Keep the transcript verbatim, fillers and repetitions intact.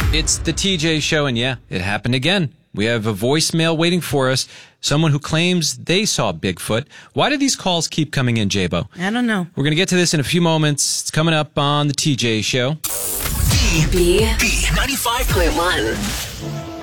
It's the T J Show, and yeah, it happened again. We have a voicemail waiting for us. Someone who claims they saw Bigfoot. Why do these calls keep coming in, J-Bo? I don't know. We're going to get to this in a few moments. It's coming up on the T J Show. B B B ninety-five point one.